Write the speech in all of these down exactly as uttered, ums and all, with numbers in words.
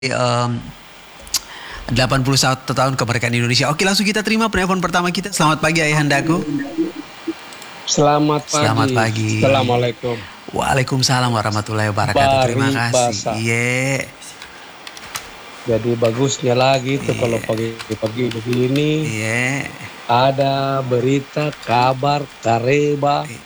um, delapan puluh satu tahun kemerdekaan Indonesia. Oke, langsung kita terima penelpon pertama kita. Selamat pagi Ayahandaku. Selamat pagi. Selamat pagi. Assalamualaikum. Waalaikumsalam warahmatullahi wabarakatuh. Terima kasih. Iya. Jadi bagusnya lagi tuh Iya. kalau pagi-pagi begini. Iya. Ada berita, kabar, kareba Iya.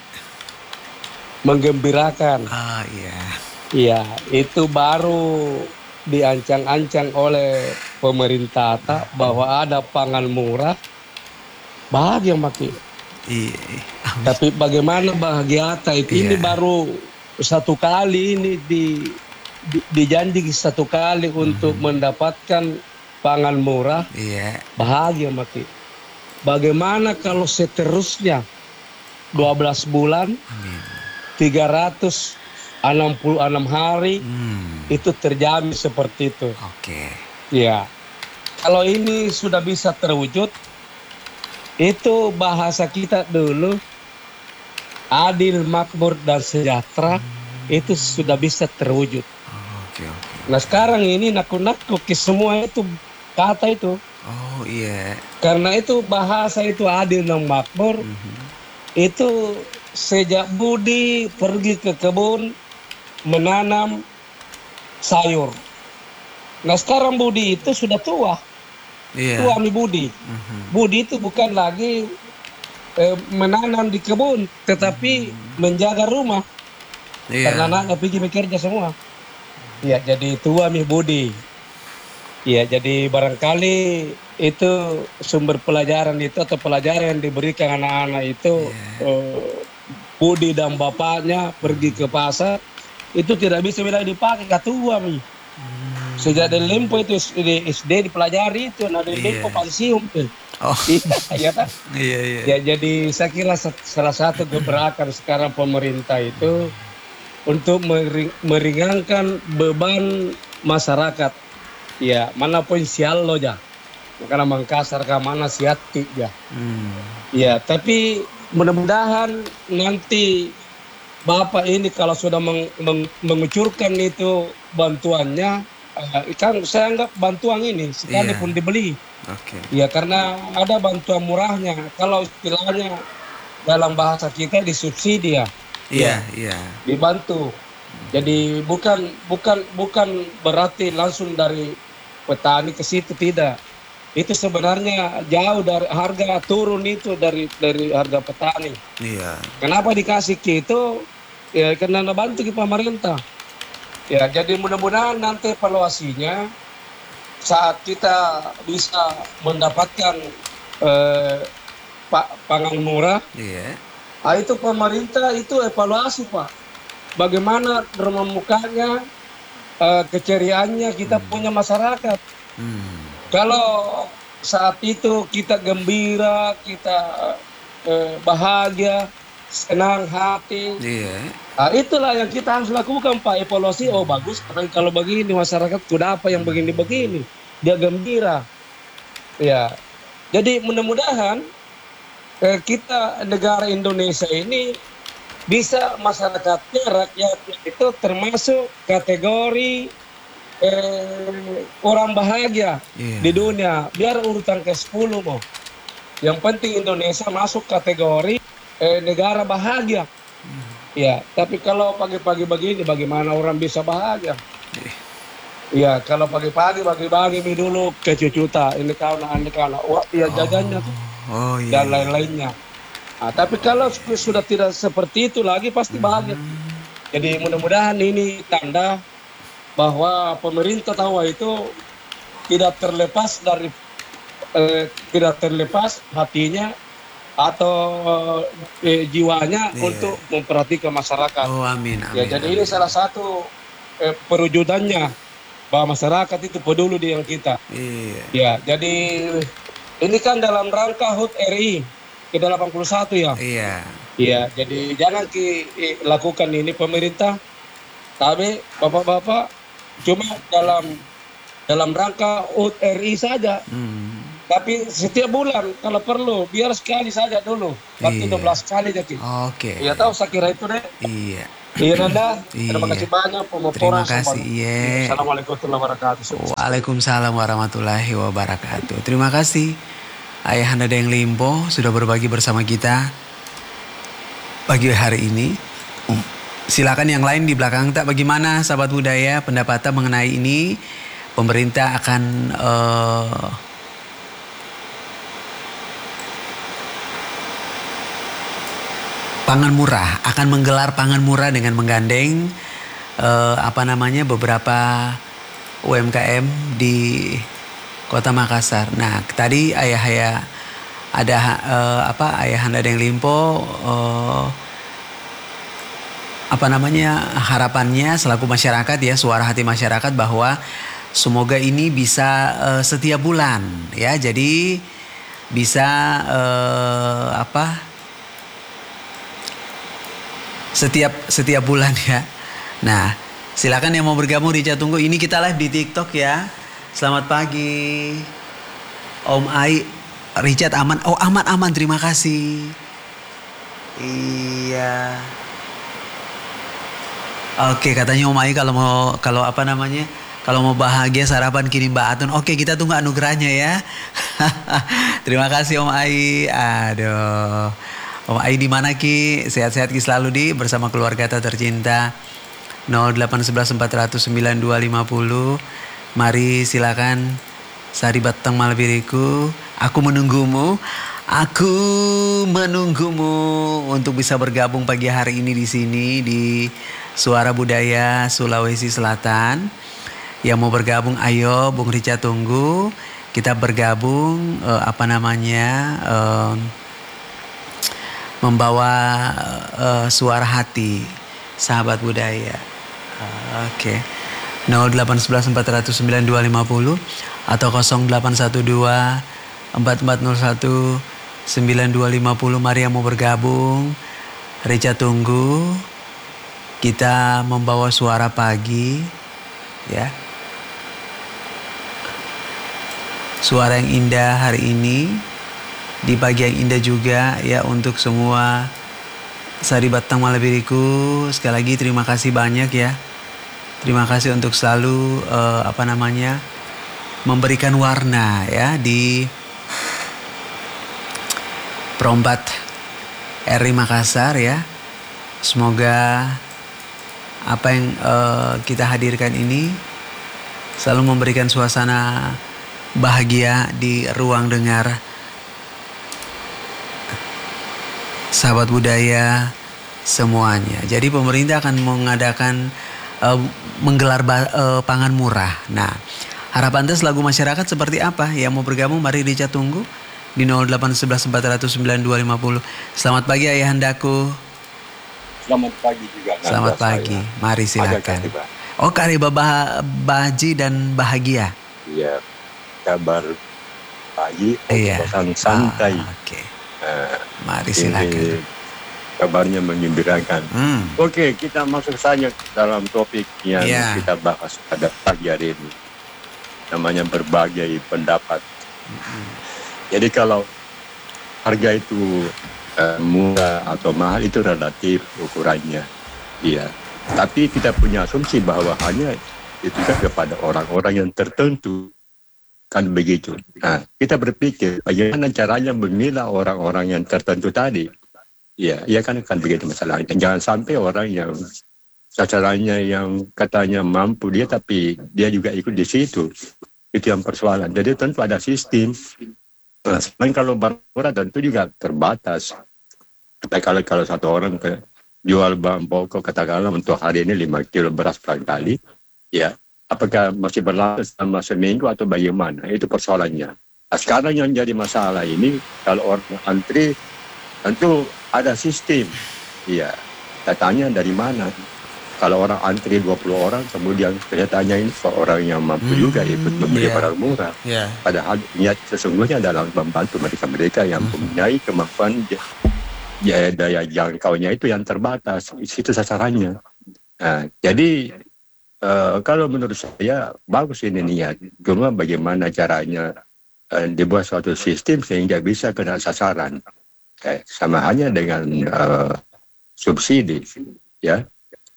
menggembirakan. Ah, iya. Iya, itu baru diancang-ancang oleh pemerintah tak bahwa ada pangan murah. Bahagia maki. Iya. Tapi bagaimana bahagia tak itu? Iya. Ini baru satu kali ini di, di dijanji satu kali untuk mendapatkan pangan murah. Iya. Bahagia maki. Bagaimana kalau seterusnya dua belas bulan, Amin. tiga ratus enam puluh enam hari Hmm. itu terjamin seperti itu. Oke. Ya, kalau ini sudah bisa terwujud, itu bahasa kita dulu adil, makmur dan sejahtera itu sudah bisa terwujud. Oke, oke. Nah sekarang ini nakut-nakut semua itu kata itu, Oh, iya. karena itu bahasa itu adil dan makmur. Mhm. Itu sejak Budi pergi ke kebun menanam sayur. Nah sekarang Budi itu sudah tua. Iya. Tua mi Budi. Mhm. Budi itu bukan lagi eh, menanam di kebun, tetapi menjaga rumah. Iya. Karena anaknya pergi bekerja semua. Ya jadi tua mi Budi. Ya jadi barangkali itu sumber pelajaran itu atau pelajaran yang diberikan anak-anak itu eh, Budi dan bapaknya pergi ke pasar itu tidak bisa bila dipakai ketua mi. Sejak dari Lempo itu di S D dipelajari itu, nah dari Iya. Lempo pensiun tuh. Oh. Iya kan? Iya, iya. Ya jadi saya kira sa- salah satu gebrakan sekarang pemerintah itu untuk mering- meringankan beban masyarakat. Ya, mana pun sial lo ja. Karena Mangkasar ke mana siati ya. Hmm. Ya, tapi mudah-mudahan nanti Bapak ini kalau sudah meng- meng- mengucurkan itu bantuannya, eh, kan saya anggap bantuan ini sekalipun Iya. dibeli. Oke. Ya karena ada bantuan murahnya. Kalau istilahnya dalam bahasa kita disubsidi ya, Iya, iya. dibantu. Jadi bukan bukan bukan berarti langsung dari petani ke situ, tidak. Itu sebenarnya jauh dari harga turun itu dari dari harga petani. Iya. Kenapa dikasih gitu? Ya karena bantu ke pemerintah. Ya jadi mudah-mudahan nanti evaluasinya saat kita bisa mendapatkan eh, pa- pangan murah, Iya. ah, itu pemerintah itu evaluasi Pak. Bagaimana rumah mukanya, eh, keceriaannya kita punya masyarakat. Hmm. Kalau saat itu kita gembira, kita eh, bahagia, senang hati, Iya. nah, itulah yang kita harus lakukan Pak, evaluasi. Oh bagus, tapi kalau begini masyarakat sudah apa yang begini-begini, dia gembira. Ya, jadi mudah-mudahan eh, kita negara Indonesia ini bisa masyarakatnya, rakyatnya itu termasuk kategori eh, orang bahagia Iya. di dunia. Biar urutan ke sepuluh mau. Yang penting Indonesia masuk kategori eh, negara bahagia. Ya, tapi kalau pagi-pagi begini bagaimana orang bisa bahagia? Ya, kalau pagi-pagi bagi-bagi mi dulu ke cucuta, ini kau nak, ini kau nak, wah, ya jajannya tuh, Oh, iya. dan lain-lainnya. Nah, tapi kalau su- sudah tidak seperti itu lagi pasti bahagia. Jadi mudah-mudahan ini tanda bahwa pemerintah tahu itu tidak terlepas dari eh, tidak terlepas hatinya atau eh, jiwanya Iya. untuk memperhatikan masyarakat. Oh, amin, amin. Ya, jadi ini salah satu eh, perwujudannya bahwa masyarakat itu peduli dengan kita. Iya. Ya, jadi ini kan dalam rangka H U T R I ke delapan puluh satu ya. Iya. Ya, jadi jangan ki, eh, lakukan ini pemerintah. Tapi bapak-bapak cuma dalam dalam rangka H U T R I saja. Hmm. Tapi setiap bulan kalau perlu biar sekali saja dulu. Waktu Iya. dua belas kali jadi. Oke. Ya tahu saya kira itu deh. Iya. Iya Nanda, terima Iya. kasih banyak Terima pemaparan sama. kasih. Iya, Iya. Assalamualaikum warahmatullahi wabarakatuh. Sukses terus. Waalaikumsalam warahmatullahi wabarakatuh. Terima kasih Ayahanda Deng Limpo sudah berbagi bersama kita pagi hari ini. Um, Silakan yang lain di belakang tak, bagaimana sahabat budaya pendapatnya mengenai ini? Pemerintah akan uh, pangan murah, akan menggelar pangan murah dengan menggandeng uh, apa namanya beberapa U M K M di Kota Makassar. Nah, tadi ayah ayah ada uh, apa Ayahanda Deng Limpo uh, apa namanya harapannya selaku masyarakat ya, suara hati masyarakat bahwa semoga ini bisa uh, setiap bulan ya. Jadi bisa uh, apa setiap setiap bulan ya. Nah, silakan yang mau bergabung Rica tunggu. Ini kita live di TikTok ya. Selamat pagi Om Ai. Richard aman. Oh, aman-aman, terima kasih. Iya. Oke, katanya Om Ai kalau mau kalau apa namanya? Kalau mau bahagia sarapan kirim Mbak Atun. Oke, kita tunggu anugerahnya ya. Terima kasih Om Ai. Aduh. Om Ai di mana Ki? Sehat-sehat Ki selalu di bersama keluarga tercinta. nol delapan satu satu empat nol nol sembilan dua lima nol. Mari silakan Sari Batang Malbiriku. Aku menunggumu. Aku menunggumu untuk bisa bergabung pagi hari ini di sini di Suara Budaya Sulawesi Selatan. Yang mau bergabung ayo Bung Rica tunggu. Kita bergabung uh, apa namanya uh, membawa uh, suara hati sahabat budaya. Uh, Oke. Okay. nol delapan satu satu empat nol nol sembilan dua lima nol atau nol delapan satu dua empat empat nol satu sembilan dua lima nol. Mari yang mau bergabung. Rica tunggu. Kita membawa suara pagi ya. Suara yang indah hari ini di pagi yang indah juga ya untuk semua Sari Batang Malabiriku. Sekali lagi terima kasih banyak ya. Terima kasih untuk selalu uh, apa namanya memberikan warna ya di Perombat R I Makassar ya. Semoga apa yang uh, kita hadirkan ini selalu memberikan suasana bahagia di ruang dengar sahabat budaya semuanya. Jadi pemerintah akan mengadakan uh, menggelar uh, pangan murah. Nah, harapan Anda selaku masyarakat seperti apa? Yang mau bergabung mari Rica tunggu di nol delapan satu satu empat nol nol sembilan dua lima nol. Selamat pagi ayahandaku. Selamat pagi juga. Selamat pagi. Saya. Mari silakan. Oh, Kariba bah Bahaji dan Bahagia. Iya. Kabar pagi, iya. santai. Ah, Oke. Okay. Uh, Mari silakan. Kabarnya menggembirakan. Hmm. Oke, okay, kita masuk saja dalam topik yang yeah. kita bahas pada pagi hari ini. Namanya berbagai pendapat. Mm-hmm. Jadi kalau harga itu uh, murah atau mahal itu relatif ukurannya. Iya. Tapi kita punya asumsi bahwa hanya itu kan kepada orang-orang yang tertentu. Kan begitu. Nah, kita berpikir bagaimana caranya menilai orang-orang yang tertentu tadi. Ya, ya kan kan begitu masalahnya. Jangan sampai orang yang sasarannya yang katanya mampu dia tapi dia juga ikut di situ. Itu yang persoalan. Jadi tentu ada sistem. Nah, selain kalau barang murah tentu juga terbatas. Tapi kalau kalau satu orang ke jual bahan pokok katakanlah untuk hari ini lima kilo beras barangkali, ya. Apakah masih berlaku selama seminggu atau bagaimana? Itu persoalannya. Nah, sekarang yang jadi masalah ini, kalau orang antri, tentu ada sistem. Iya, datanya dari mana? Kalau orang antri dua puluh orang, kemudian ternyata ini orang yang mampu hmm, juga ikut membeli yeah. barang murah. Yeah. Padahal niat sesungguhnya adalah membantu mereka-mereka yang hmm. mempunyai kemampuan ya, daya jangkaunya itu yang terbatas. Itu sasarannya. Nah, jadi Uh, kalau menurut saya bagus ini niat, cuma bagaimana caranya uh, dibuat suatu sistem sehingga bisa kena sasaran, eh, sama hanya dengan uh, subsidi, ya.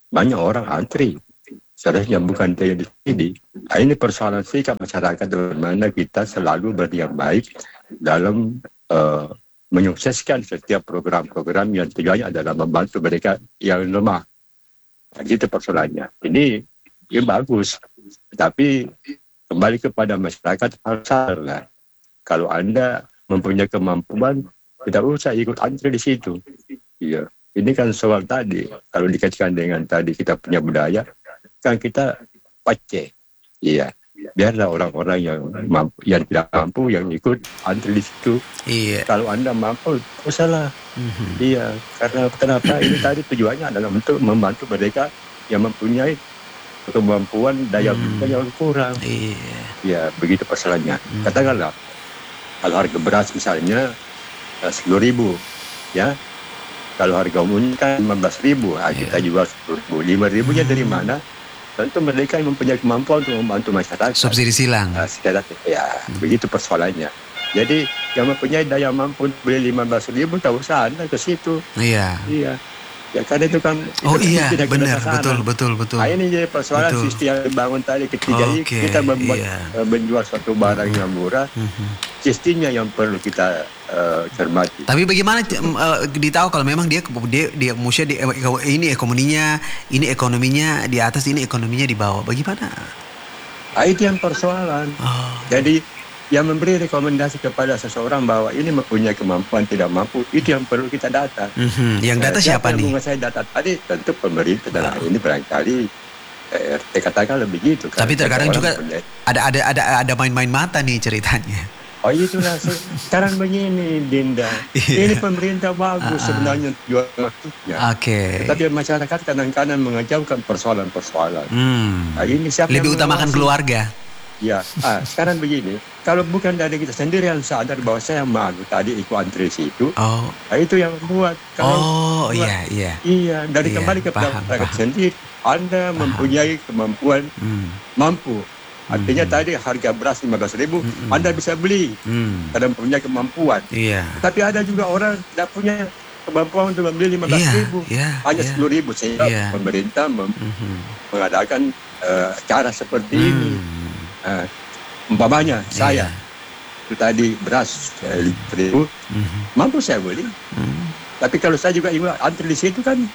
banyak orang antri. Seharusnya bukan terjadi di sini. Nah, ini persoalan sikap masyarakat di mana kita selalu berdiam baik dalam uh, menyukseskan setiap program-program yang tujuannya adalah membantu mereka yang lemah. Nah, itu persoalannya. Ini ya bagus, tapi kembali kepada masyarakat haruslah. Kalau Anda mempunyai kemampuan, tidak usah ikut antri di situ. Iya. Ini kan soal tadi. Kalau dikaitkan dengan tadi kita punya budaya, kan kita pace. Iya. Biarlah orang-orang yang mampu, yang tidak mampu yang ikut antri di situ. Iya. Kalau Anda mampu, tidak usahlah. Mm-hmm. Iya. Karena kenapa? Ini tadi tujuannya adalah untuk membantu mereka yang mempunyai kemampuan daya beli hmm. yang kurang. Iya. Ya, begitu persoalannya. Hmm. Katakanlah, kalau harga beras misalnya sepuluh ribu, ya. Kalau harga umumnya kan lima belas ribu, nah, yeah. kita jual sepuluh ribu. lima ribunya hmm. dari mana? Tentu mereka yang mempunyai kemampuan untuk membantu masyarakat. Subsidi silang. Nah, sekedar, ya, hmm. begitu persoalannya. Jadi, yang mempunyai daya mampu beli lima belas ribu, tak usah Anda ke situ. Iya. Iya. Ya karena itu kan oh itu iya benar betul betul betul nah, ini jadi persoalan betul. Sistem yang dibangun tadi ketiga ini okay, kita membuat iya. uh, menjual suatu barang yang murah mm-hmm. sistemnya yang perlu kita uh, cermati. Tapi bagaimana uh, ditahu kalau memang dia dia dia musia di, ini ekonominya ini ekonominya di atas ini ekonominya di bawah bagaimana? Nah, itu yang persoalan. Oh. Jadi yang memberi rekomendasi kepada seseorang bahwa ini mempunyai kemampuan tidak mampu, itu yang perlu kita data. Mm-hmm. Yang data uh, siapa, siapa nih? Yang saya data tadi tentu pemerintah dan oh. ini barangkali eh, R T katakan lebih gitu. Tapi terkadang juga ada ada ada ada main-main mata nih ceritanya. Oh itulah sekarang begini Dinda. Ini pemerintah bagus uh-uh. sebenarnya jual maksudnya. Oke. Okay. Tapi masyarakat kadang-kadang mengejauhkan persoalan-persoalan. Hmm. Nah, ini siapa lebih utamakan keluarga. Ya, ah, sekarang begini, kalau bukan dari kita sendiri yang sadar bahwa saya malu tadi ikut antri situ, oh. nah, itu yang membuat. Kalau oh buat, iya iya. Iya, dari iya, kembali kepada masyarakat sendiri, Anda paham. mempunyai kemampuan hmm. mampu. Artinya hmm. tadi harga beras lima belas ribu, hmm. Anda bisa beli, hmm. karena mempunyai kemampuan. Iya. Tapi ada juga orang tidak punya kemampuan untuk membeli lima belas ribu, yeah, hanya yeah. sepuluh ribu sehingga yeah. pemerintah mem- hmm. mengadakan uh, cara seperti hmm. ini. Uh, umpamanya yeah. saya itu tadi beras seribu mm-hmm. mampu saya beli mm-hmm. tapi kalau saya juga ingin antri di situ kan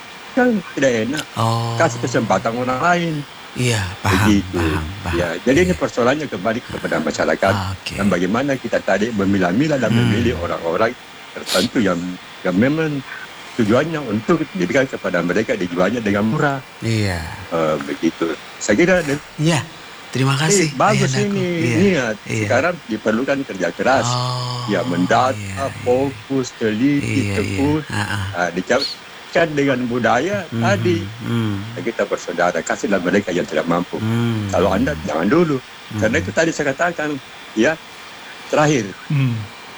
kan tidak enak oh. kasih kesempatan orang lain iya paham, begitu paham, paham. Ya jadi yeah. ini persoalannya kembali kepada masyarakat ah, okay. dan bagaimana kita tadi memilah-milah dan mm. memilih orang-orang tertentu yang yang memang tujuannya untuk diberikan kepada mereka dijualnya dengan murah iya uh, begitu saya kira iya terima kasih. Eh, bagus ini, iya. niat. Iya. Sekarang diperlukan kerja keras. Oh, ya mendata, iya, fokus, teliti, iya, tekun. Iya. Uh-uh. Nah, dicampurkan dengan budaya mm-hmm. tadi. Mm. Kita bersaudara, kasihlah mereka yang tidak mampu. Mm. Kalau Anda jangan dulu. Mm. Karena itu tadi saya katakan, ya terakhir mm.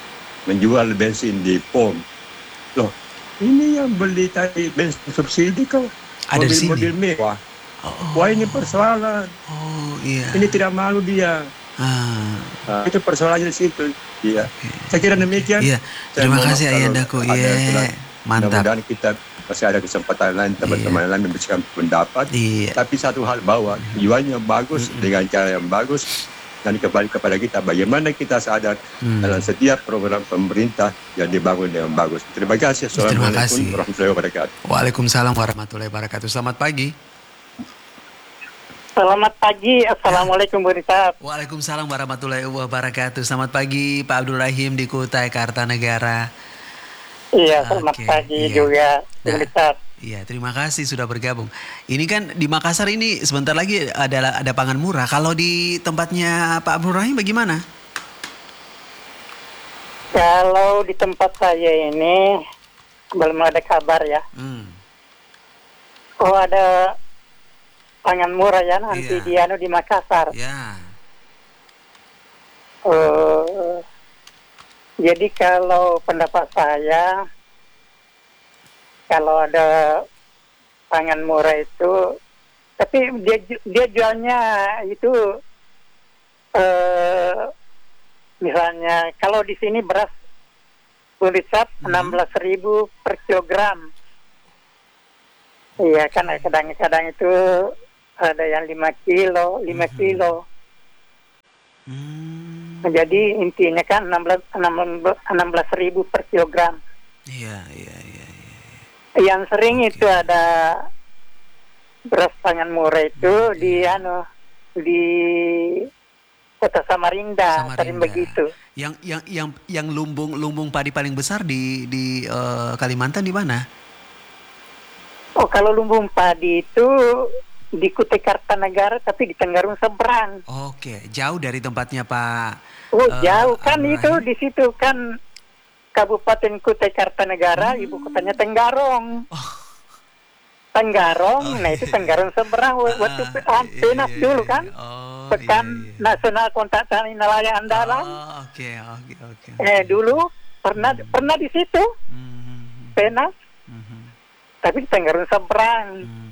menjual bensin di pom. Loh, ini yang beli tadi bensin subsidi kok. Ada di sini. Mobil mewah. Oh. Wah ini persoalan. Oh iya. Ini tidak malu dia. Ah. Nah, itu persoalannya di situ. Iya. Okay. Saya kira demikian. Iya. Terima kasih Ayandaku. Iya. Mantap. Mudah-mudahan kita masih ada kesempatan lain teman-teman iya. lain memberikan pendapat. Iya. Tapi satu hal bahwa tujuannya bagus mm-hmm. dengan cara yang bagus dan kembali kepada kita bagaimana kita sadar mm. dalam setiap program pemerintah yang dibangun dengan bagus. Terima kasih. Assalamualaikum warahmatullahi wabarakatuh. Waalaikumsalam warahmatullahi wabarakatuh. Selamat pagi. Selamat pagi, Assalamualaikum Bu Richard. Waalaikumsalam warahmatullahi wabarakatuh. Selamat pagi Pak Abdul Rahim di Kutai Kartanegara. Iya, selamat okay, pagi iya. juga Bu Richard. Iya, terima kasih sudah bergabung. Ini kan di Makassar ini sebentar lagi ada ada pangan murah. Kalau di tempatnya Pak Abdul Rahim bagaimana? Kalau di tempat saya ini belum ada kabar ya. Hmm. Oh ada pangan murah ya nanti yeah. di anu di Makassar. Yeah. Uh, jadi kalau pendapat saya kalau ada pangan murah itu, tapi dia dia jualnya itu uh, misalnya kalau di sini beras kulit sap enam belas ribu per kilogram. Iya kan kadang-kadang itu ada yang lima kilo, lima Mhm. kilo. Hmm. Jadi intinya kan enam belas, enam belas ribu per kilogram. Iya, iya, iya, iya. Yang sering Oke. itu ada beras pangan murah itu Hmm, di iya. anu di Kota Samarinda, sering Samarinda. begitu. Yang yang yang yang lumbung lumbung padi paling besar di di eh, Kalimantan di mana? Oh, kalau lumbung padi itu di Kutai Kartanegara tapi di Tenggarong seberang. Oke, jauh dari tempatnya Pak. Oh, eh, jauh kan Abdul itu Rahim. di situ kan Kabupaten Kutai Kartanegara, ibu kotanya Tenggarong. Oh, Tenggarong, oh, nah iya, itu iya. Tenggarong seberang Ah, waktu ah, pe- ah, iya, Penas iya, dulu iya, kan. iya. Oh, Pekan iya, iya. Nasional Kontak Tani Nelayan Andalan. Oh, oke, oke, oke, Eh oke. dulu pernah pernah di situ Hmm, Penas, mhm, tapi di Tenggarong seberang. hmm.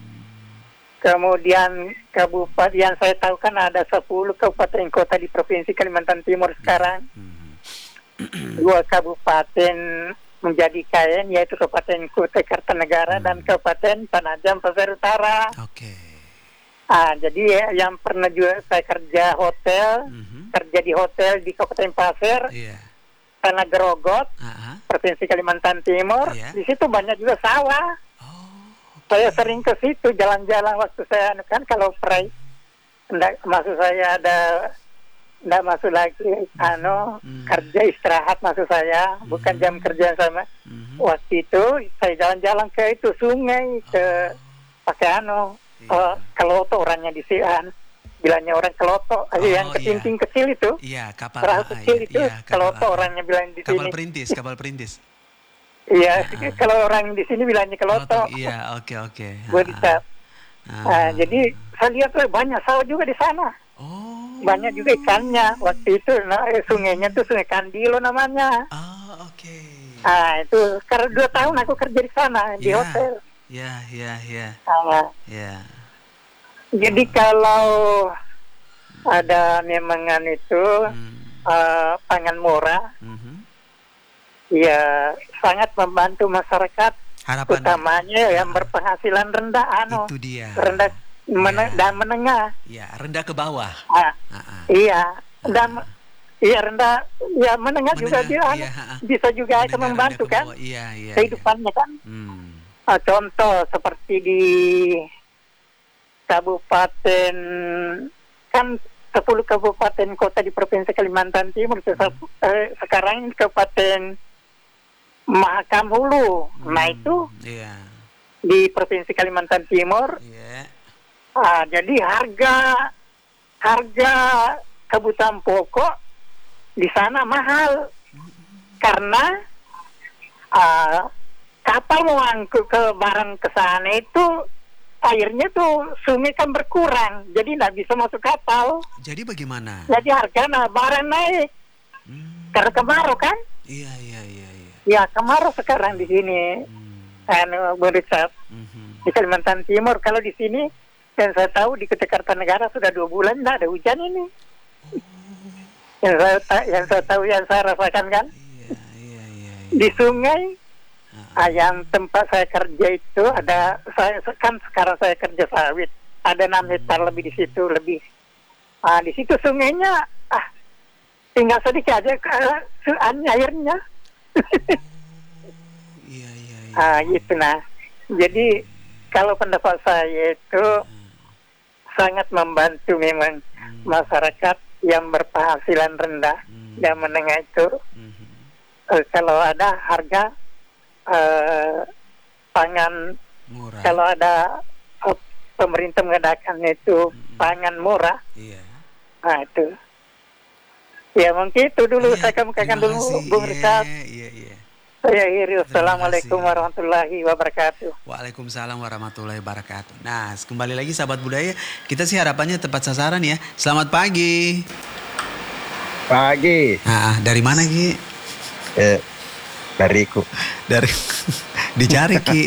Kemudian kabupaten yang saya tahu kan ada sepuluh kabupaten kota di Provinsi Kalimantan Timur sekarang. Mhm. Dua kabupaten menjadi K N yaitu Kabupaten Kutai Kartanegara dan Kabupaten Penajam Pasir Utara. Oke. Ah, jadi ya, yang pernah juga saya kerja hotel, Mhm. kerja di hotel di Kabupaten Pasir, Iya. Tanah Gerogot, Ah, ah. Provinsi Kalimantan Timur. Iya. Di situ banyak juga sawah. Oh, Saya sering ke situ jalan-jalan waktu saya anu kan kalau pray. Nggak, maksud saya ada nggak masuk lagi anu Hmm. kerja istirahat maksud saya, bukan jam kerja sama. mhm. Waktu itu saya jalan-jalan ke itu sungai ke pakai anu Iya. eh, keloto orangnya di Sian, bilangnya orang keloto aja Oh, yang iya. ketingking kecil itu, Iya, kapal. perahu ah, kecil iya, itu iya, kapal, keloto ah, ah. orangnya bilang di Kapal sini. perintis, kapal perintis. Iya, Ah, ah. kalau orang di sini bilangnya keloto. Kelotok, iya, oke, oke. Ah, Gue ah. dicap. Ah, Nah, ah. jadi saya lihat tuh banyak sawah juga di sana. Oh. Banyak juga ikannya. Waktu itu nah, eh, sungainya tuh Sungai Kandilo namanya. Ah, oke. Ah, itu karena dua tahun aku kerja di sana di Ya, hotel. ya, ya, ya, Ah, ya. jadi kalau ada memangan itu Hmm, eh, pangan murah, mhm. ya sangat membantu masyarakat, Harapan utamanya yang berpenghasilan rendah, anu itu dia. rendah mene- Ya. dan menengah. Ya, rendah ke bawah. Ah, Ah, ah. iya, dan iya rendah, ya menengah, juga Menengah, dia anu, iya, ah. bisa juga itu Mendengar membantu rendah ke kan bawah. Iya, iya, iya. kehidupannya kan. Hmm. Ah, contoh seperti di kabupaten kan sepuluh kabupaten kota di Provinsi Kalimantan Timur sesa- eh, sekarang ini Kabupaten Mahakam Hulu. Nah Hmm, itu Iya, di Provinsi Kalimantan Timur. iya. Ah, jadi harga harga kebutuhan pokok di sana mahal karena ah, kapal mau angkut ke barang ke sana itu airnya tuh sungai kan berkurang, jadi nggak bisa masuk kapal. Jadi bagaimana? Jadi harga nah barang naik Hmm, karena kemarau kan? Iya, iya, iya, iya. Ya kemarau sekarang di sini. Hmm, Anu Bericat mhm. di Kalimantan Timur. Kalau di sini yang saya tahu di Kutai Kartanegara sudah dua bulan nggak ada hujan ini. Yang saya ta- yang saya tahu yang saya rasakan kan Iya, iya, iya, iya. di sungai. Ah, Ah, yang tempat saya kerja itu ada saya kan sekarang saya kerja sawit, ada enam hektar lebih di situ lebih. Ah, di situ sungainya ah tinggal sedikit aja ke su- an- airnya. Iya, iya, iya. Ah, gitu nah. Jadi kalau pendapat saya itu sangat membantu memang masyarakat yang berpenghasilan rendah Hmm, dan menengah itu. mhm. Eh, kalau ada harga eh, pangan, Murah. kalau ada eh, pemerintah mengadakan itu pangan murah, Iya. nah itu. Ya mungkin itu dulu Iya, saya kemukakan terima dulu kasih. Bung Iya, Richard. Iya, iya. Saya akhiri. Wassalamualaikum kasih. warahmatullahi wabarakatuh. Waalaikumsalam warahmatullahi wabarakatuh. Nah, kembali lagi sahabat budaya, kita sih harapannya tepat sasaran ya. Selamat pagi. Pagi, Ah, ah, dari mana Ki? eh, dariku, Dari dicari Ki.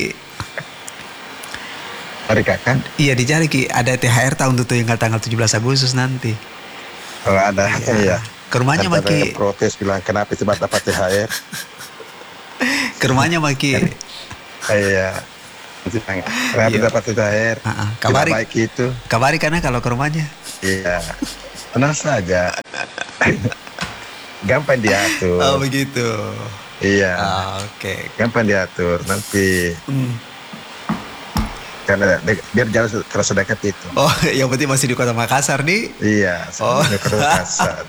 dari kakak. Iya dicari Ki. Ada T H R tahun tuh yang tanggal tujuh belas Agustus nanti. Oh ada, Iya. iya. Ke rumahnya Kan Maki. ada protes bilang kenapa cepat dapat T H R. Ke rumahnya Maki. Iya, Kenapa Iya. dapat itu air? Ah, ah. Tidak Kabari, baik itu. kabari karena kalau ke rumahnya. Iya. Tenang saja. Gampang diatur. Oh begitu. Iya. Ah, Oke. Gampang diatur. Nanti Hmm. karena de- biar jauh terasa dekat itu. Oh, yang penting masih di Kota Makassar nih. Iya. Oh. Sebenarnya kasar.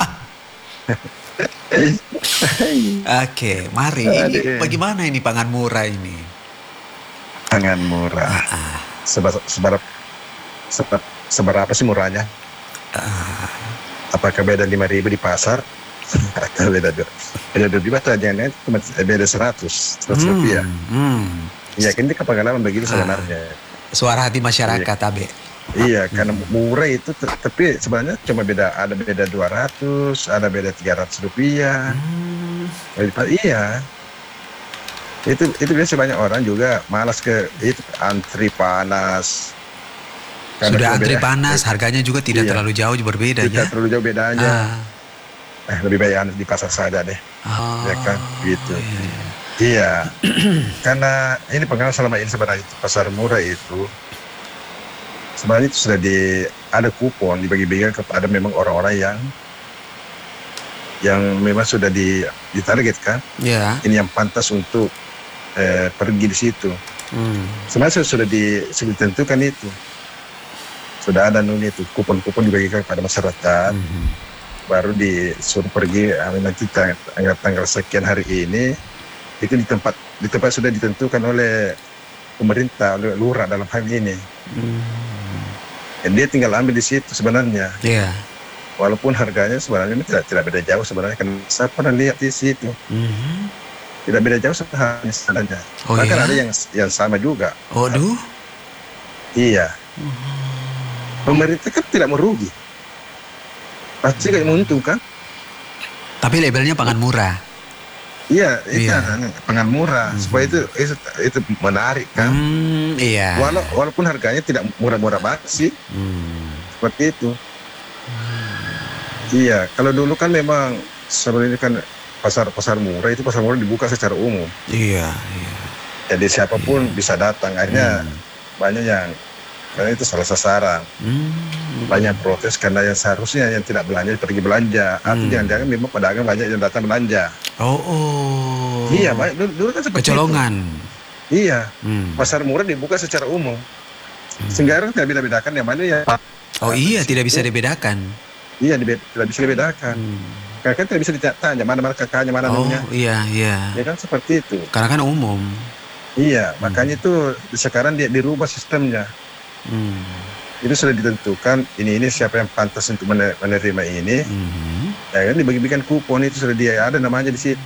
Oke, mari. Ini Aduh. bagaimana ini pangan murah ini? Tangan murah. Ah, Sebar, sebar, sebar, seberapa sih murahnya? ah. Apakah beda lima ribu di pasar? Atau beda dua? Beda dua ribu atau jangan cuma beda seratus, seratus rupiah. Hmm. Iya, kan ini kepengalaman begitu Ah. sebenarnya. Suara hati masyarakat, Abe. Iya, karena murah itu, t- tapi sebenarnya cuma beda, ada beda dua ratus, ada beda tiga ratus rupiah. Hmm. Iya, itu itu biasa banyak orang juga malas ke itu antri panas. Karena Sudah cuma antri beda- panas, harganya juga tidak Iya. terlalu jauh berbeda Tidak ya. terlalu jauh bedanya. Ah. Eh, lebih baik anu di pasar saja deh. Oh, Ya kan, gitu. iya, iya. Iya, karena ini pengalaman selama ini sebenarnya itu pasar murah itu sebenarnya itu sudah di ada kupon dibagi-bagikan kepada memang orang-orang yang yang memang sudah di ditargetkan. Ya. Ini yang pantas untuk eh, pergi di situ. Hmm. Sebenarnya sudah di sudah ditentukan itu, sudah ada nun itu kupon-kupon dibagikan kepada masyarakat. Mhm. Baru disuruh pergi ah, nanti tang- tanggal, tanggal sekian hari ini itu di tempat di tempat sudah ditentukan oleh pemerintah, oleh lurah dalam hal ini. Hmm. Dan dia tinggal ambil di situ sebenarnya, Ya. walaupun harganya sebenarnya ini tidak tidak beda jauh sebenarnya, karena saya pernah lihat di situ Mhm. tidak beda jauh sebenarnya. Oh, Bahkan iya? ada yang yang sama juga. Oh, duh. Iya, pemerintah kan tidak merugi, pasti kayak menguntungkan. Tapi labelnya pangan murah. Iya, itu Iya. kan pangan murah, Mhm. supaya itu, itu itu menarik kan. Hmm, iya. Walau, walaupun harganya tidak murah-murah banget sih, Hmm. seperti itu. Iya, kalau dulu kan memang sebenarnya kan pasar-pasar murah itu pasar murah dibuka secara umum. Iya, iya. Jadi siapapun bisa datang. Akhirnya Hmm. banyak yang karena itu salah sasaran. Hmm. Banyak protes karena yang seharusnya yang tidak belanja pergi belanja. Atau Hmm. jangan-jangan memang pedagang banyak yang datang belanja. Oh, oh. Iya, banyak dulu, dulu kan seperti Kecolongan. itu. Iya, Hmm. pasar murah dibuka secara umum. Sekarang tidak beda-bedakan yang mana ya. Oh iya, tidak bisa dibedakan. Iya, dibe- tidak bisa dibedakan. Hmm. Karena kan tidak bisa ditanya mana mana kakaknya, mana Oh anunya. iya, iya. Ya kan seperti itu. Karena kan umum. Iya, makanya itu sekarang dia dirubah sistemnya. Hmm. Itu sudah ditentukan ini ini siapa yang pantas untuk mener- menerima ini. Mhm. Ya kan dibagi-bagikan kupon itu sudah dia ada namanya di situ.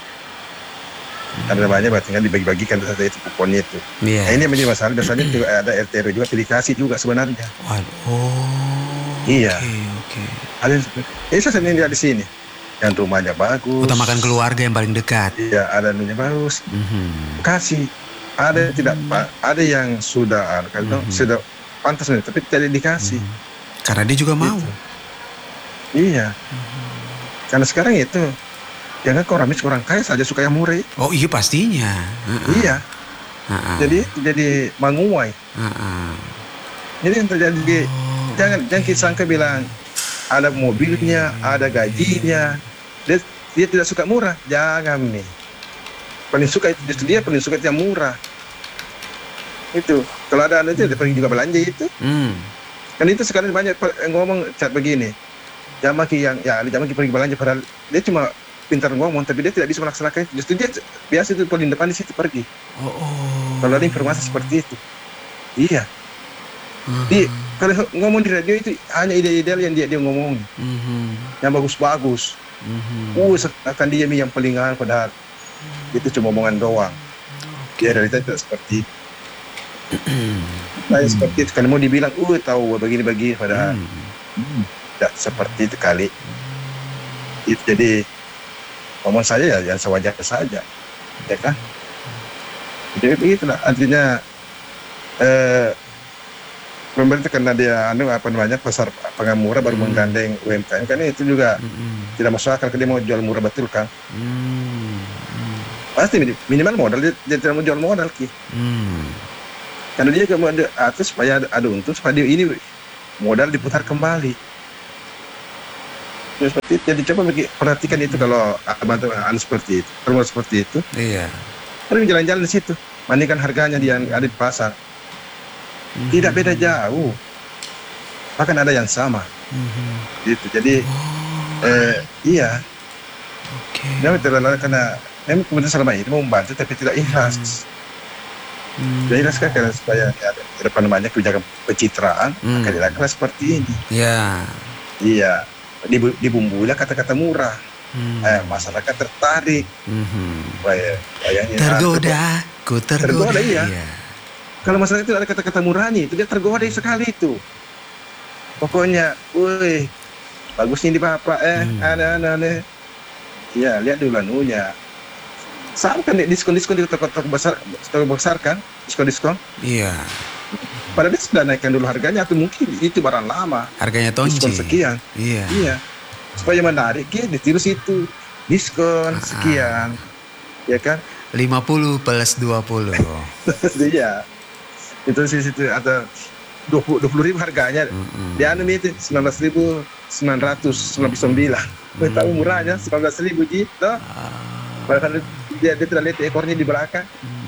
Ada namanya berarti kan dibagi-bagikan saja itu kuponnya itu. Iya. Nah, ini yang menjadi masalah biasanya juga ada R T R W juga pilih kasih juga sebenarnya. Waduh. Oh. Iya. Oke, oke. Ada ini saya sendiri lihat di sini. Yang rumahnya bagus. Utamakan keluarga yang paling dekat. Iya, ada nunya bagus. Mhm. Kasih. Ada yang tidak pa- ada yang sudah kan Mhm. sudah pantas nih, tapi tidak dikasih. Mhm. Karena dia juga mau. Gitu. Iya. Karena sekarang itu jangan kau orang miskin orang kaya saja suka yang murah. Oh iya pastinya. Heeh. Iya. Heeh. Jadi jadi menguai. Heeh. Jadi yang terjadi Oh. jangan jangan kita sangka bilang ada mobilnya, ada gajinya. Dia, dia tidak suka murah. Jangan nih. Paling suka itu justru dia paling suka itu yang murah. Itu kalau ada anu itu dia pergi juga belanja itu. Hmm. Kan itu sekarang banyak pe- ngomong cat begini. Jamaki yang ya Jamaki pergi belanja padahal dia cuma pintar ngomong tapi dia tidak bisa melaksanakan itu. Justru dia biasa itu paling depan di situ pergi. Oh, oh. Kalau ada informasi seperti itu. Iya. Mhm. Di kalau ngomong di radio itu hanya ide-ide yang dia dia ngomong Mhm. yang bagus-bagus. Mhm. Uh, akan dia yang pelingan padahal itu cuma omongan doang. Dia realitas tidak seperti itu. Nah, seperti itu. Kan mau dibilang, uh tahu begini-begini padahal Hmm. hmm, tidak seperti itu kali. Itu jadi ngomong saya ya yang sewajar saja, ya kan? Jadi begitulah artinya eh, pemerintah karena dia anu apa namanya pasar pangan murah baru Hmm. menggandeng U M K M kan itu juga Mhm. tidak masuk akal. Dia mau jual murah betul kan? Hmm. Hmm. Pasti minim- minimal modal dia, dia tidak mau jual modal ki. Hmm. Karena dia mau ada atas supaya ada, ada untung supaya dia ini modal diputar kembali. Ya, seperti itu. Jadi coba perhatikan itu kalau teman-teman seperti itu, permodalan seperti itu. Iya. Paling jalan-jalan di situ, bandingkan harganya dia yang ada di pasar. Mhm. Tidak beda jauh, bahkan ada yang sama. Mhm. Gitu. Jadi Oh, eh, iya, oke. memang terlalu karena memang kemudian selama ini mau membantu tapi tidak ikhlas. Hmm. Tidak ikhlas kan karena supaya ya, ada ada apa namanya kebijakan pencitraan, Hmm. akan dilakukan seperti ini. Ya. Iya, dibu- dibumbuilah kata-kata murah, Hmm. eh, masyarakat tertarik, Mhm. supaya bayangin, ah, Tergoda, ku tergoda. Tergoda, iya. kalau masyarakat itu ada kata-kata murahnya itu dia tergoda sekali itu. Pokoknya, woi, bagus ini bapak, eh, Hmm. aneh-aneh. Ya, lihat dulu anunya. Sama kan diskon-diskon di toko-toko besar, toko besar kan, diskon-diskon. Iya. Padahal dia sudah naikkan dulu harganya atau mungkin itu barang lama, Harganya tonji. diskon sekian. Iya. Iya, supaya menarik ya ditiru situ, diskon Ah. sekian, ya kan? lima puluh plus dua puluh. Iya, itu sih situ atau dua puluh dua puluh ribu harganya. Mm-mm. Di anu itu sembilan belas ribu sembilan ratus sembilan puluh sembilan. Kita tahu murahnya sembilan belas ribu gitu. Ah. Padahal dia, dia tidak lihat ekornya di belakang.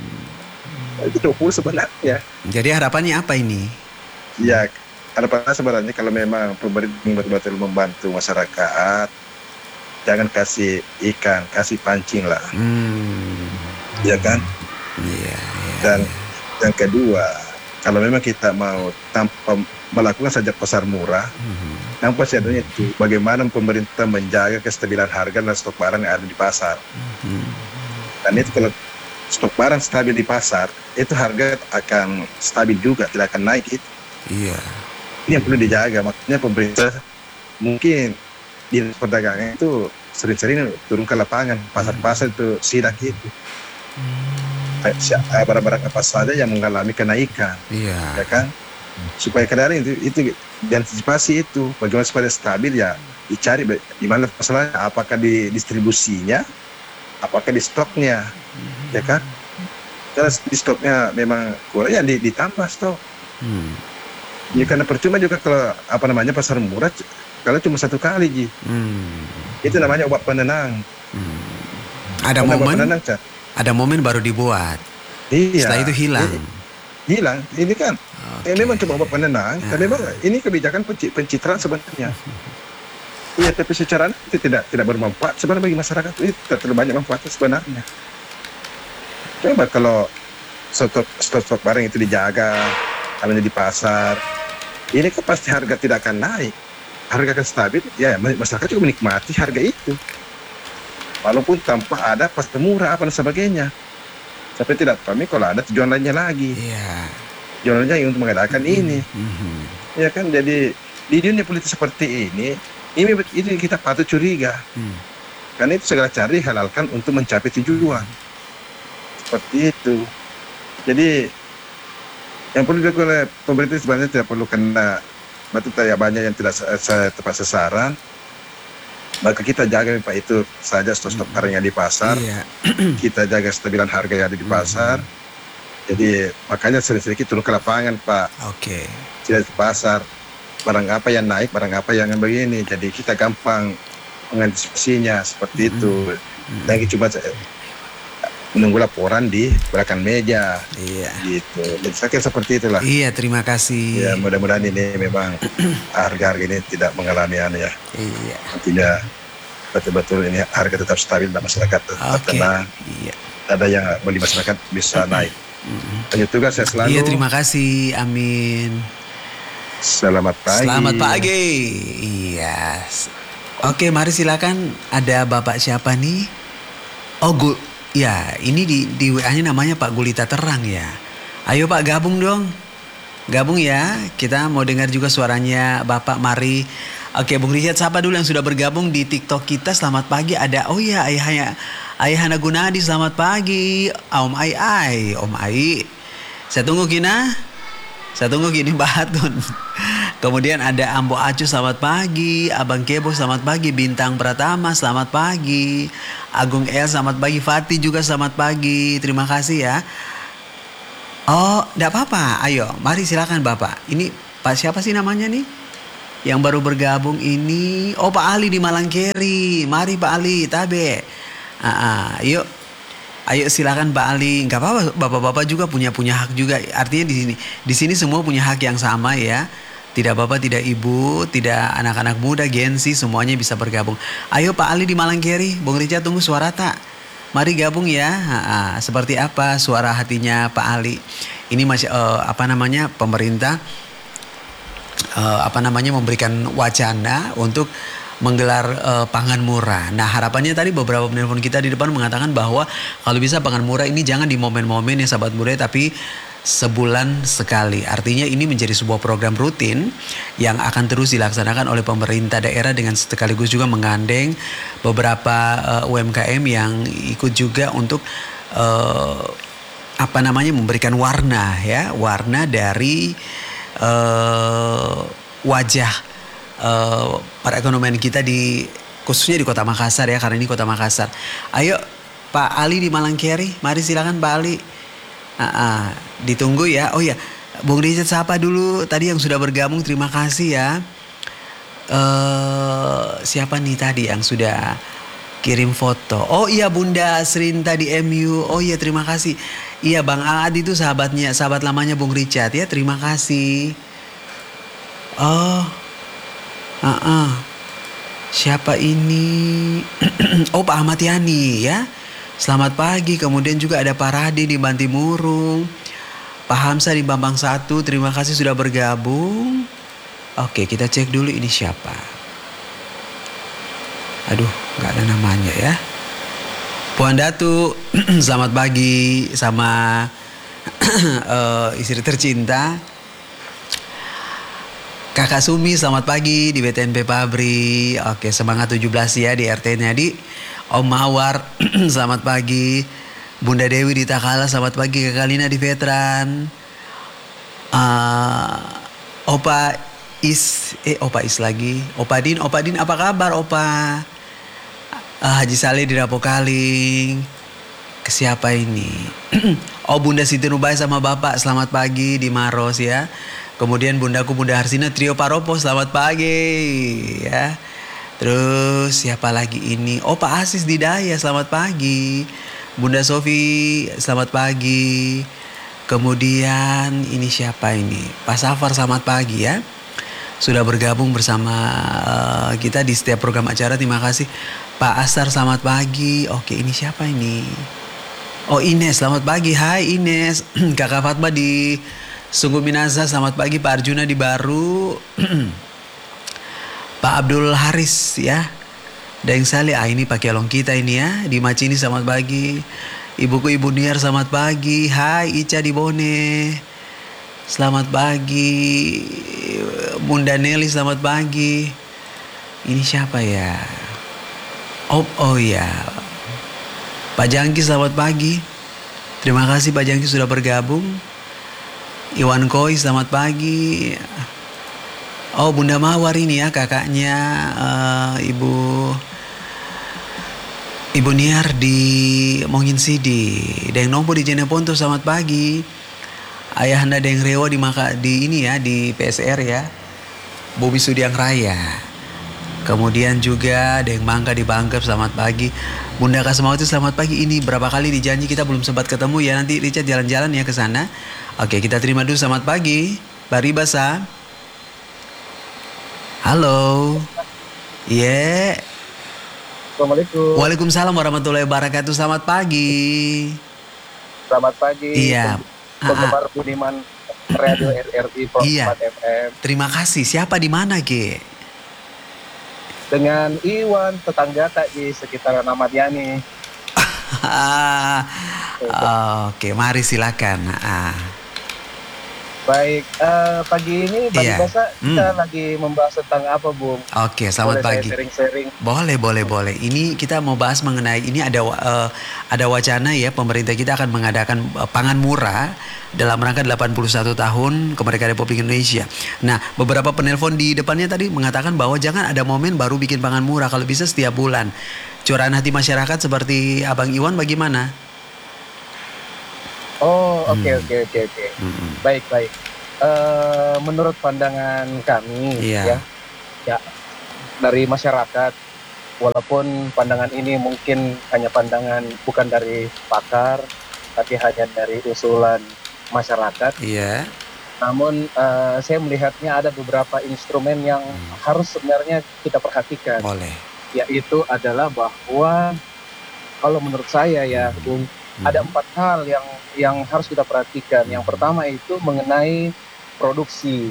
Itu dua puluh sebenarnya. Jadi harapannya apa ini? Ya, harapannya sebenarnya kalau memang pemerintah betul-betul membantu masyarakat, jangan kasih ikan, kasih pancing lah, Hmm. ya kan? Iya. Iya. Dan yang kedua, kalau memang kita mau tanpa melakukan saja pasar murah, Mhm. tanpa seadanya itu bagaimana pemerintah menjaga kestabilan harga dan stok barang yang ada di pasar. Mhm. Dan itu kalau stok barang stabil di pasar, itu harga akan stabil juga, tidak akan naik itu. Iya. Ini yang perlu dijaga. Makanya pemerintah mungkin di perdagangan itu sering-sering turun ke lapangan, pasar-pasar itu sidak itu. Kayak si- eh, barang-barang apa saja yang mengalami kenaikan, Iya. ya kan? Supaya kendaraan itu itu diantisipasi itu, bagaimana supaya stabil ya dicari ba- di mana masalahnya, apakah di distribusinya, apakah di stoknya, ya kan? Kalau di stoknya memang kurang ya di- ditambah stok. Hmm. Ya karena percuma juga kalau apa namanya pasar murah c- kalau cuma satu kali Ji. Hmm. Itu namanya obat penenang. Hmm. Ada Karena obat momen, penenang, Cak. ada momen baru dibuat. Iya. Setelah itu hilang. I- hilang. Ini kan Oke. eh, memang cuma obat penenang, Ah. tapi memang ini kebijakan penci- pencitraan sebenarnya. Iya, tapi secara itu tidak tidak bermanfaat sebenarnya bagi masyarakat, itu tidak terlalu banyak manfaatnya sebenarnya. Coba kalau stok stok, stok barang itu dijaga, namanya di pasar, ini kan pasti harga tidak akan naik, harga akan stabil. Ya, ma- masyarakat juga menikmati harga itu, walaupun tanpa ada pasar murah apa dan sebagainya. Tapi tidak kami kalau ada tujuan lainnya lagi, Iya. tujuan lainnya untuk mengadakan ini. Mhm. Ya kan, jadi di dunia politik seperti ini, ini itu kita patut curiga. Hmm. Karena itu segala cara dihalalkan untuk mencapai tujuan. Seperti itu. Jadi yang perlu dilakukan oleh pemerintah sebenarnya tidak perlu kena batu taya banyak yang tidak se- se- tepat sasaran. Maka kita jaga Pak itu saja stok-stok barang yang di pasar. Iya. Kita jaga stabilan harga yang ada di pasar. Jadi makanya sering-sering kita turun ke lapangan Pak. Oke. Tidak di pasar. Barang apa yang naik, barang apa yang begini. Jadi kita gampang mengantisipasinya seperti itu. Dan kita cuma eh, menunggu laporan di belakang meja Iya. gitu. Jadi saya kira seperti itulah. Iya, terima kasih. Ya mudah-mudahan ini memang harga-harga ini tidak mengalami anu ya. Iya. Nantinya betul-betul ini harga tetap stabil dan masyarakat tetap Oke. tenang. Iya. Ada yang beli masyarakat bisa naik. Lanjut tugas saya selalu. Iya, terima kasih. Amin. Selamat pagi. Selamat pagi. Iya. Oke, mari silakan. Ada Bapak siapa nih? Oh, Gul. Ya, ini di di W A-nya namanya Pak Gulita Terang ya. Ayo Pak gabung dong. Gabung ya. Kita mau dengar juga suaranya Bapak, mari. Oke, Bung Richard siapa dulu yang sudah bergabung di TikTok kita? Selamat pagi. Ada oh ya ayahnya Ayahana Gunadi, selamat pagi. Om Ai Ai, Om Ai. Saya tunggu Kina. Saya tunggu gini Batun. Kemudian ada Ambo Acu, selamat pagi. Abang Kebo, selamat pagi. Bintang Pratama, selamat pagi. Agung El, selamat pagi. Fatih juga selamat pagi. Terima kasih ya. Oh, enggak apa-apa. Ayo, mari silakan Bapak. Ini Pak siapa sih namanya nih? Yang baru bergabung ini. Oh, Pak Ali di Malangkeri. Mari Pak Ali, tabe. Ah, ah, yuk. Ayo silakan Pak Ali. Enggak apa-apa, Bapak-bapak juga punya punya hak juga. Artinya di sini di sini semua punya hak yang sama ya. Tidak bapak, tidak ibu, tidak anak-anak muda, Gensi, semuanya bisa bergabung. Ayo Pak Ali di Malangkeri, Bung Richard tunggu suara tak? Mari gabung ya. Ha-ha. Seperti apa suara hatinya Pak Ali? Ini masih uh, apa namanya pemerintah uh, apa namanya memberikan wacana untuk menggelar uh, pangan murah. Nah harapannya tadi beberapa penelpon kita di depan mengatakan bahwa kalau bisa pangan murah ini jangan di momen-momen ya sahabat muda, tapi sebulan sekali. Artinya ini menjadi sebuah program rutin yang akan terus dilaksanakan oleh pemerintah daerah dengan sekaligus juga menggandeng beberapa uh, U M K M yang ikut juga untuk uh, apa namanya memberikan warna ya, warna dari uh, wajah uh, perekonomian kita di khususnya di Kota Makassar ya, karena ini Kota Makassar. Ayo Pak Ali di Malangkeri, mari silakan Pak Ali. Ah, ah, ditunggu ya. Oh ya, Bung Richard sapa dulu tadi yang sudah bergabung, terima kasih ya. Uh, siapa nih tadi yang sudah kirim foto? Oh iya Bunda Srinta di M U. Oh iya terima kasih. Iya Bang Aad itu sahabatnya, sahabat lamanya Bung Richard ya. Terima kasih. Oh, ah, ah. Siapa ini? Oh Pak Ahmad Yani ya. Selamat pagi, kemudian juga ada Pak Radi di Bantimurung, Pak Hamzah di Bambang satu, terima kasih sudah bergabung. Oke, kita cek dulu ini siapa. Aduh, gak ada namanya ya. Puan Datu, selamat pagi sama uh, istri tercinta. Kakak Sumi, selamat pagi di B T N P Pabri. Oke, semangat tujuh belas ya di R T-nya di. Om Mawar, selamat pagi. Bunda Dewi di Takala, selamat pagi. Kakak Lina di Veteran. Uh, Opa Is, eh Opa Is lagi. Opa Din, Opa Din apa kabar Opa? Uh, Haji Saleh di Rapokaling. Ke siapa ini? Oh Bunda Siti Nubai sama Bapak, selamat pagi di Maros ya. Kemudian bundaku Bunda Harsina Trio Paropo, selamat pagi ya. Terus siapa lagi ini? Oh Pak Asis di Daya, selamat pagi. Bunda Sofi, selamat pagi. Kemudian ini siapa ini? Pak Safar, selamat pagi ya. Sudah bergabung bersama uh, kita di setiap program acara, terima kasih. Pak Asar, selamat pagi. Oke, ini siapa ini? Oh Ines, selamat pagi. Hai Ines. Kakak Fatma di Sungguh Minasa, selamat pagi. Pak Arjuna di Baru. Pak Abdul Haris ya. Daeng Saleh, ah ini pakai long kita ini ya. Di Macini selamat pagi. Ibuku Ibu Niar selamat pagi. Hai Ica di Bone. Selamat pagi. Bunda Nelly selamat pagi. Ini siapa ya? Oh, oh ya. Pak Jangki selamat pagi. Terima kasih Pak Jangki sudah bergabung. Iwan Koi selamat pagi. Oh Bunda Mawar ini ya kakaknya uh, Ibu Ibu Niar di Mongin Sidi. Deng Nompo di Jeneponto selamat pagi. Ayahanda Deng Rewa di Maka di ini ya di P S R ya. Bobi Sudiang Raya. Kemudian juga Deng Mangka di Bangkep selamat pagi. Bunda Kasmawati selamat pagi. Ini berapa kali dijanji kita belum sempat ketemu ya, nanti Richard jalan-jalan ya ke sana. Oke, kita terima dulu selamat pagi. Bari Basa. Halo. Iya. Yeah. Assalamualaikum. Waalaikumsalam warahmatullahi wabarakatuh. Selamat pagi. Selamat pagi. Iya. Penggemar Budiman Radio R R I Pro iya. empat F M. Terima kasih. Siapa di mana, Ge? Dengan Iwan, tetangga tak di sekitar Ahmad Yani. Oke, mari silakan. Ah. Baik, uh, pagi ini Bagi Iya. Basa kita Hmm. lagi membahas tentang apa, Bung? Oke, selamat Boleh saya pagi. sharing-sharing? Boleh, boleh, boleh. Ini kita mau bahas mengenai ini ada uh, ada wacana ya, pemerintah kita akan mengadakan uh, pangan murah dalam rangka delapan puluh satu tahun kemerdekaan Republik Indonesia. Nah, beberapa penelpon di depannya tadi mengatakan bahwa jangan ada momen baru bikin pangan murah, kalau bisa setiap bulan. Curahan hati masyarakat seperti Abang Iwan bagaimana? Oh, oke Hmm. oke oke oke. Mm-mm. Baik baik. Eh, menurut pandangan kami Iya. ya, ya dari masyarakat, walaupun pandangan ini mungkin hanya pandangan bukan dari pakar, tapi hanya dari usulan masyarakat. Iya. Namun eh, saya melihatnya ada beberapa instrumen yang harus sebenarnya kita perhatikan, Boleh. yaitu adalah bahwa kalau menurut saya ya, Bung, ada empat hal yang yang harus kita perhatikan. Yang pertama itu mengenai produksi.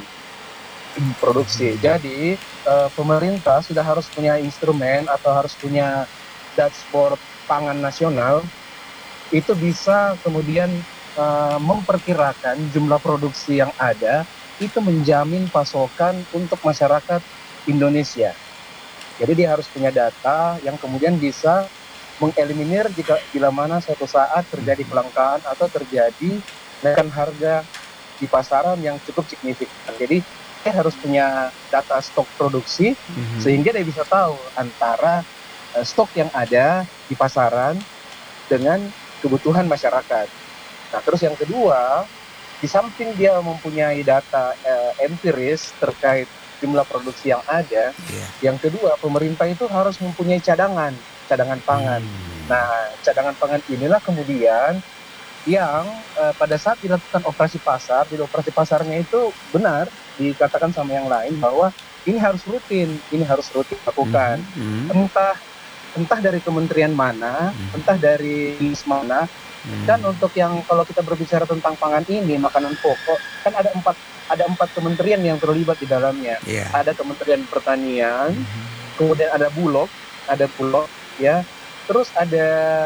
Produksi. Jadi eh, pemerintah sudah harus punya instrumen atau harus punya dashboard pangan nasional, itu bisa kemudian eh, memperkirakan jumlah produksi yang ada, itu menjamin pasokan untuk masyarakat Indonesia. Jadi dia harus punya data yang kemudian bisa mengeliminir jika bila mana suatu saat terjadi kelangkaan atau terjadi kenaikan harga di pasaran yang cukup signifikan. Jadi dia harus punya data stok produksi Mhm. sehingga dia bisa tahu antara eh, stok yang ada di pasaran dengan kebutuhan masyarakat. Nah, terus yang kedua, di samping dia mempunyai data eh, empiris terkait jumlah produksi yang ada, Iya. yang kedua, pemerintah itu harus mempunyai cadangan, cadangan pangan. Hmm. Nah, cadangan pangan inilah kemudian yang eh, pada saat dilakukan operasi pasar, di operasi pasarnya itu benar dikatakan sama yang lain bahwa ini harus rutin, ini harus rutin dilakukan. Mhm. Entah entah dari kementerian mana, Mhm. entah dari dinas mana. Hmm. Dan untuk yang kalau kita berbicara tentang pangan ini, makanan pokok, kan ada empat ada empat kementerian yang terlibat di dalamnya. Iya. Ada Kementerian Pertanian, Mhm. kemudian ada Bulog, ada Bulog, ya. Terus ada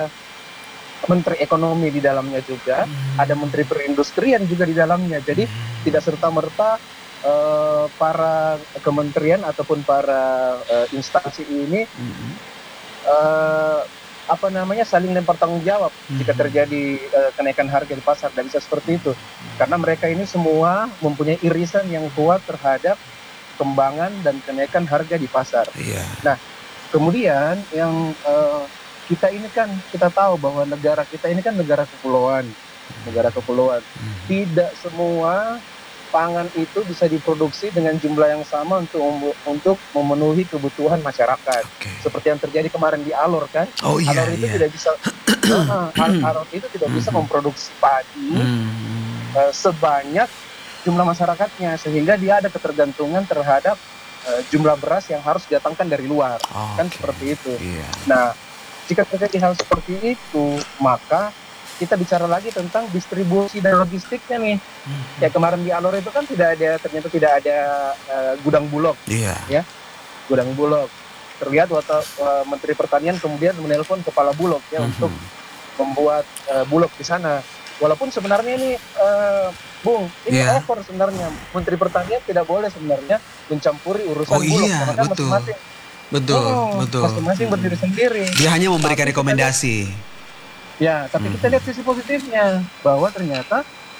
Menteri Ekonomi di dalamnya juga, ada Menteri Perindustrian juga di dalamnya. Jadi tidak serta-merta eh, para kementerian ataupun para eh, instansi ini Mhm. eh, apa namanya saling lempar tanggung jawab jika Mhm. terjadi eh, kenaikan harga di pasar. Dan bisa seperti itu karena mereka ini semua mempunyai irisan yang kuat terhadap kembangan dan kenaikan harga di pasar. Iya. Nah, kemudian yang eh, kita ini kan kita tahu bahwa negara kita ini kan negara kepulauan, negara kepulauan. Mhm. Tidak semua pangan itu bisa diproduksi dengan jumlah yang sama untuk untuk memenuhi kebutuhan masyarakat. Oke. Seperti yang terjadi kemarin di Alor kan. Oh iya, Alor itu iya. tidak bisa Ah, Al- Alor itu tidak bisa Mhm. memproduksi padi Hmm. eh, sebanyak jumlah masyarakatnya, sehingga dia ada ketergantungan terhadap eh, jumlah beras yang harus didatangkan dari luar. Kan Oke. seperti itu. Iya. Nah, jika terjadi hal seperti itu, maka kita bicara lagi tentang distribusi dan logistiknya nih. Mhm. Ya kemarin di Alor itu kan tidak ada, ternyata tidak ada eh, gudang bulog, Iya. gudang bulog. Terlihat waktu eh, Menteri Pertanian kemudian menelpon kepala bulog ya Mhm. untuk membuat eh, bulog di sana. Walaupun sebenarnya ini, eh, Bung, ini Iya. over sebenarnya. Menteri Pertanian tidak boleh sebenarnya mencampuri urusan Oh bulog, iya, karena kan betul. masing-masing, Betul, Oh, betul. masing-masing berdiri sendiri. Dia hanya memberikan Tapi kita rekomendasi. Ya, tapi kita Mhm. lihat sisi positifnya bahwa ternyata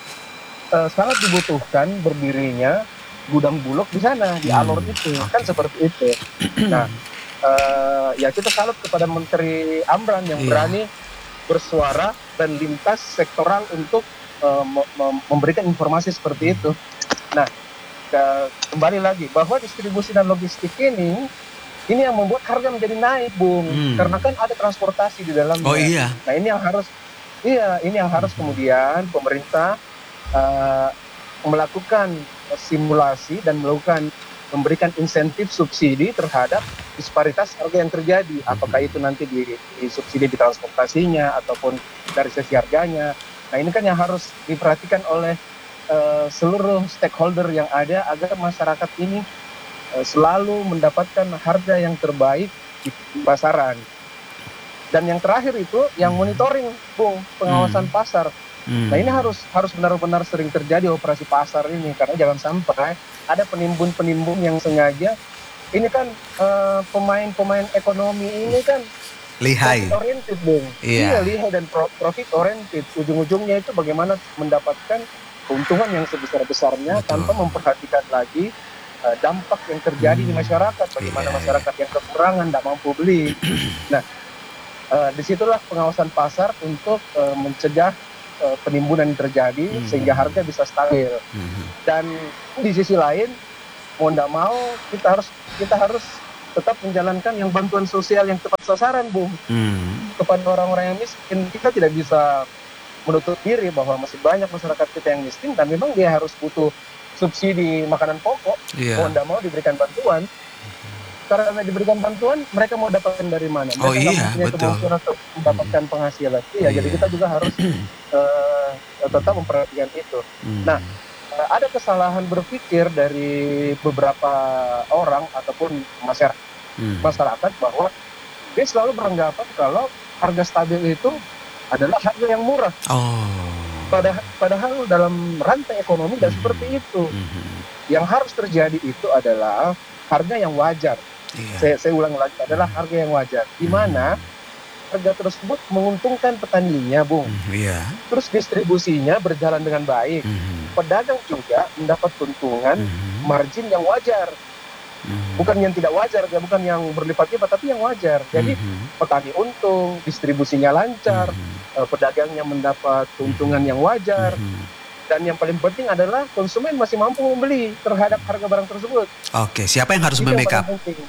eh, sangat dibutuhkan berdirinya gudang bulog di sana di Hmm, Alor itu, oke. kan seperti itu. Nah, eh, ya kita salut kepada Menteri Amran yang Iya. berani bersuara dan lintas sektoral untuk eh, me- me- memberikan informasi seperti itu. Nah, ke- kembali lagi bahwa distribusi dan logistik ini ini yang membuat harga menjadi naik, Bung, Hmm. karena kan ada transportasi di dalamnya. Oh iya. Nah, ini yang harus iya, ini yang harus kemudian pemerintah eh, melakukan simulasi dan melakukan memberikan insentif subsidi terhadap disparitas harga yang terjadi. Apakah itu nanti di, di subsidi di transportasinya ataupun dari sisi harganya. Nah, ini kan yang harus diperhatikan oleh eh, seluruh stakeholder yang ada agar masyarakat ini eh, selalu mendapatkan harga yang terbaik di pasaran. Dan yang terakhir itu yang monitoring, Bung, pengawasan pasar. Hmm. Nah, ini harus harus benar-benar sering terjadi operasi pasar ini, karena jangan sampai ada penimbun-penimbun yang sengaja. Ini kan eh, pemain-pemain ekonomi ini kan Lihai. profit oriented, Bung. Iya. lihai dan pro- profit oriented. Ujung-ujungnya itu bagaimana mendapatkan keuntungan yang sebesar-besarnya Betul. tanpa memperhatikan lagi eh, dampak yang terjadi di Hmm. masyarakat. Bagaimana Iya, masyarakat yang kekurangan, tidak mampu beli. Nah, eh, disitulah pengawasan pasar untuk eh, mencegah uh, penimbunan yang terjadi Hmm. sehingga harga bisa stabil. Mhm. Dan di sisi lain mau tidak mau kita harus kita harus tetap menjalankan yang bantuan sosial yang tepat sasaran, Bung, Hmm. kepada orang-orang yang miskin. Kita tidak bisa menutup diri bahwa masih banyak masyarakat kita yang miskin dan memang dia harus butuh subsidi makanan pokok. Iya. Mau tidak mau diberikan bantuan. Karena diberikan bantuan, mereka mau dapatkan dari mana? Mereka Oh nggak iya, mempunyai betul. kemungkinan untuk mendapatkan penghasilan. Iya, jadi Iya. kita juga harus eh, tetap memperhatikan itu. Hmm. Nah, eh, ada kesalahan berpikir dari beberapa orang ataupun masyarakat, Hmm. masyarakat bahwa dia selalu beranggapan kalau harga stabil itu adalah harga yang murah. Oh. Padahal, padahal dalam rantai ekonomi tidak Mhm. seperti itu. Mhm. Yang harus terjadi itu adalah harga yang wajar. Iya. Saya, saya ulang lagi, adalah harga yang wajar. Di mana harga tersebut menguntungkan petaninya, Bung. Hmm. Iya. Terus distribusinya berjalan dengan baik. Mhm. Pedagang juga mendapat keuntungan Mhm. margin yang wajar. Mhm. Bukan yang tidak wajar, ya, bukan yang berlipat-lipat, tapi yang wajar. Jadi Mhm. petani untung, distribusinya lancar, Mhm. eh, pedagangnya mendapat keuntungan yang wajar, Mhm. dan yang paling penting adalah konsumen masih mampu membeli terhadap harga barang tersebut. Oke, siapa yang harus Itu yang membackup? paling penting.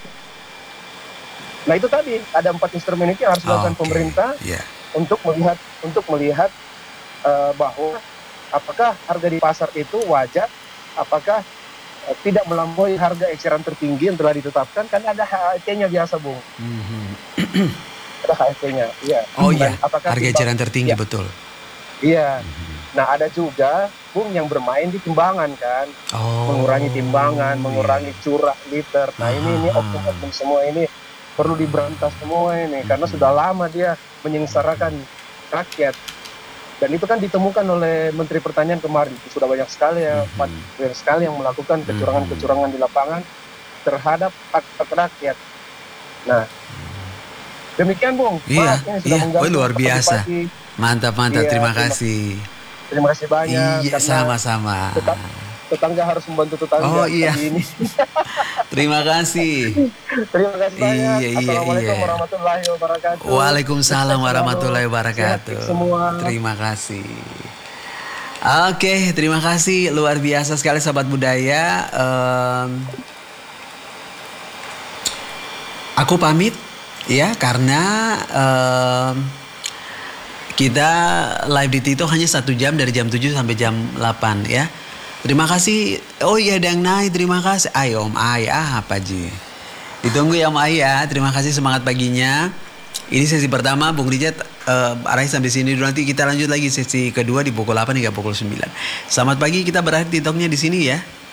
Nah itu tadi ada empat instrumen itu yang harus dilakukan Oke. pemerintah Iya. untuk melihat untuk melihat eh, bahwa apakah harga di pasar itu wajar, apakah eh, tidak melampaui harga eceran tertinggi yang telah ditetapkan, karena ada H H T-nya biasa, Bung. Mhm. Ada H H T-nya, iya. Oh Dan iya, apakah harga timbang- eceran tertinggi Iya. betul. Iya. Mhm. Nah ada juga, Bung, yang bermain di timbangan kan, Oh. mengurangi timbangan, mengurangi iya. curah liter. Nah ini ini Aha. oknum-oknum semua ini perlu diberantas semua ini, karena Mhm. sudah lama dia menyengsarakan rakyat. Dan itu kan ditemukan oleh Menteri Pertanian kemarin. Sudah banyak sekali ya, Mhm. banyak sekali yang melakukan kecurangan-kecurangan di lapangan terhadap hak-hak rakyat. Nah, demikian, Bung. Iya, Maaf, ini sudah iya. mengganggu Wah, luar biasa. pagi-pagi. Mantap, mantap. Iya, Terima terima- kasih. Terima kasih banyak. Iya, karena sama-sama. tetap tetangga harus membantu tetangga. Oh, iya. pagi ini. Terima kasih. Terima kasih banyak. Iya, iya, Assalamualaikum iya. warahmatullahi wabarakatuh. Waalaikumsalam Sukses warahmatullahi selalu. wabarakatuh. Sehat semua. Terima kasih. Oke, terima kasih. Luar biasa sekali sahabat budaya. Em, aku pamit ya karena em, kita live di TikTok hanya satu jam dari jam tujuh sampai jam delapan ya. Terima kasih. Oh iya, ada yang naik. Terima kasih. Ayo Om Ai. Ah, apa Ji? Ditunggu ya Om Ai ya. Terima kasih semangat paginya. Ini sesi pertama, Bung Richard uh, arahin sampai sini dulu. Nanti kita lanjut lagi sesi kedua di pukul delapan hingga pukul sembilan. Selamat pagi, kita berakhir TikToknya di sini ya.